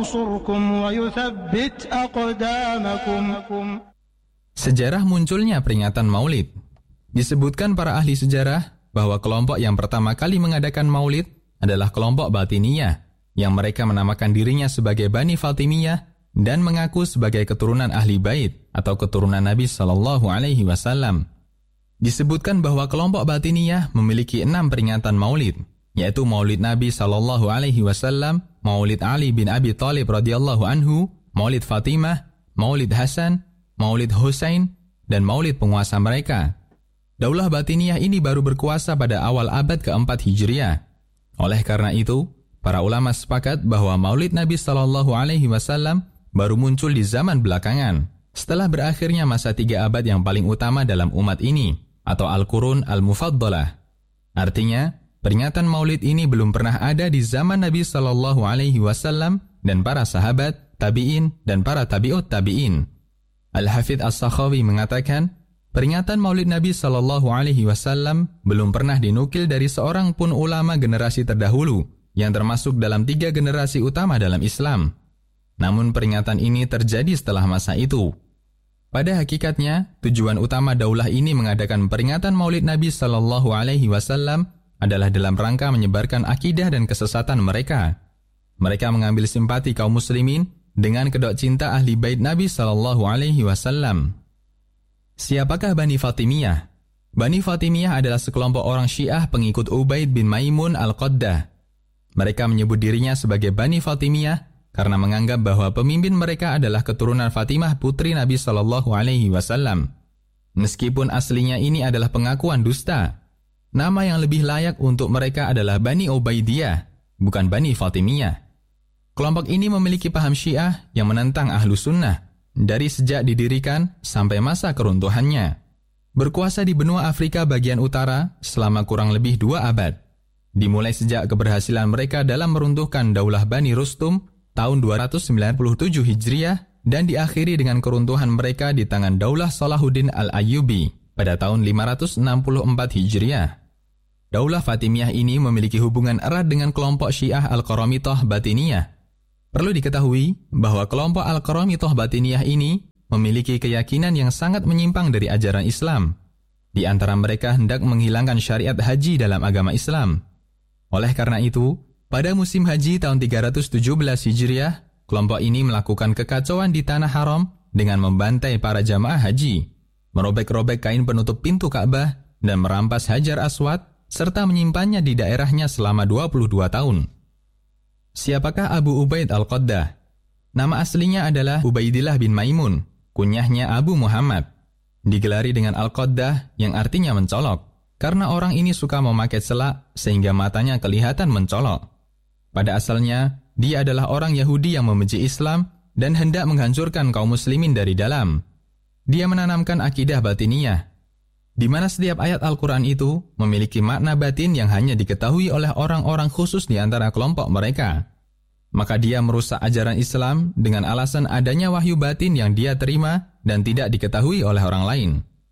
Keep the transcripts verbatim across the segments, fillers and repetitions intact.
وينصركم ويثبت أقدامكم. Sejarah munculnya peringatan Maulid. Disebutkan para ahli sejarah bahwa kelompok yang pertama kali mengadakan Maulid adalah kelompok Batiniyah, yang mereka menamakan dirinya sebagai Bani Fatimiyah dan mengaku sebagai keturunan ahli bait atau keturunan Nabi Shallallahu Alaihi Wasallam. Disebutkan bahwa kelompok Batiniyah memiliki enam peringatan Maulid, yaitu Maulid Nabi Shallallahu Alaihi Wasallam, Maulid Ali bin Abi Thalib radhiyallahu anhu, Maulid Fatimah, Maulid Hasan, Maulid Husain, dan Maulid penguasa mereka. Daulah Batiniyah ini baru berkuasa pada awal abad keempat Hijriah. Oleh karena itu, para ulama sepakat bahwa Maulid Nabi Shallallahu Alaihi Wasallam baru muncul di zaman belakangan, setelah berakhirnya masa tiga abad yang paling utama dalam umat ini, atau Al-Qurun Al-Mufaddalah. Artinya, peringatan Maulid ini belum pernah ada di zaman Nabi Shallallahu Alaihi Wasallam dan para sahabat, tabi'in, dan para tabi'ut tabi'in. Al-Hafidh As-Sakhawi mengatakan, peringatan Maulid Nabi Shallallahu Alaihi Wasallam belum pernah dinukil dari seorang pun ulama generasi terdahulu yang termasuk dalam tiga generasi utama dalam Islam. Namun peringatan ini terjadi setelah masa itu. Pada hakikatnya, tujuan utama daulah ini mengadakan peringatan Maulid Nabi Shallallahu Alaihi Wasallam adalah dalam rangka menyebarkan akidah dan kesesatan mereka. Mereka mengambil simpati kaum muslimin dengan kedok cinta ahli bait Nabi Shallallahu Alaihi Wasallam. Siapakah Bani Fatimiyah? Bani Fatimiyah adalah sekelompok orang Syiah pengikut Ubaid bin Maimun Al-Qaddah. Mereka menyebut dirinya sebagai Bani Fatimiyah karena menganggap bahwa pemimpin mereka adalah keturunan Fatimah putri Nabi Shallallahu Alaihi Wasallam. Meskipun aslinya ini adalah pengakuan dusta, nama yang lebih layak untuk mereka adalah Bani Ubaidiyah, bukan Bani Fatimiyah. Kelompok ini memiliki paham Syiah yang menentang Ahlu Sunnah dari sejak didirikan sampai masa keruntuhannya. Berkuasa di benua Afrika bagian utara selama kurang lebih dua abad. Dimulai sejak keberhasilan mereka dalam meruntuhkan Daulah Bani Rustum tahun dua ratus sembilan puluh tujuh Hijriah dan diakhiri dengan keruntuhan mereka di tangan Daulah Salahuddin Al-Ayyubi pada tahun lima ratus enam puluh empat Hijriah. Daulah Fatimiyah ini memiliki hubungan erat dengan kelompok Syiah Al-Qaramithah Batiniyah. Perlu diketahui bahwa kelompok Al-Qaramithah Batiniyah ini memiliki keyakinan yang sangat menyimpang dari ajaran Islam. Di antara mereka hendak menghilangkan syariat haji dalam agama Islam. Oleh karena itu, pada musim haji tahun tiga ratus tujuh belas Hijriah, kelompok ini melakukan kekacauan di Tanah Haram dengan membantai para jamaah haji, merobek-robek kain penutup pintu Ka'bah, dan merampas Hajar Aswad, serta menyimpannya di daerahnya selama dua puluh dua tahun. Siapakah Abu Ubaid Al-Qaddah? Nama aslinya adalah Ubaidillah bin Maimun, kunyahnya Abu Muhammad. Digelari dengan Al-Qaddah yang artinya mencolok, karena orang ini suka memakai selak sehingga matanya kelihatan mencolok. Pada asalnya, dia adalah orang Yahudi yang membenci Islam dan hendak menghancurkan kaum muslimin dari dalam. Dia menanamkan akidah Batiniyah, di mana setiap ayat Al-Quran itu memiliki makna batin yang hanya diketahui oleh orang-orang khusus di antara kelompok mereka. Maka dia merusak ajaran Islam dengan alasan adanya wahyu batin yang dia terima dan tidak diketahui oleh orang lain.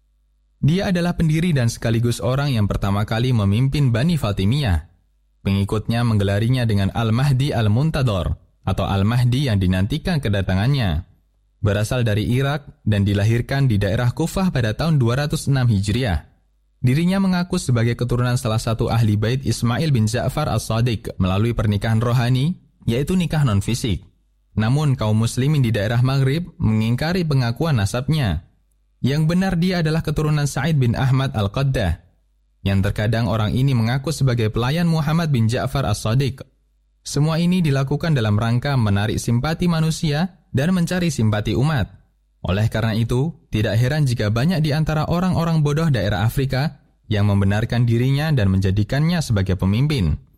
Dia adalah pendiri dan sekaligus orang yang pertama kali memimpin Bani Fatimiyah. Pengikutnya menggelarinya dengan Al-Mahdi Al-Muntadhar atau Al-Mahdi yang dinantikan kedatangannya. Berasal dari Irak dan dilahirkan di daerah Kufah pada tahun dua ratus enam Hijriah. Dirinya mengaku sebagai keturunan salah satu ahli bait Ismail bin Ja'far As-Sadiq melalui pernikahan rohani, yaitu nikah non-fisik. Namun kaum muslimin di daerah Maghrib mengingkari pengakuan nasabnya. Yang benar dia adalah keturunan Sa'id bin Ahmad Al-Qaddah, yang terkadang orang ini mengaku sebagai pelayan Muhammad bin Ja'far As-Sadiq. Semua ini dilakukan dalam rangka menarik simpati manusia dan mencari simpati umat. Oleh karena itu, tidak heran jika banyak di antara orang-orang bodoh daerah Afrika yang membenarkan dirinya dan menjadikannya sebagai pemimpin.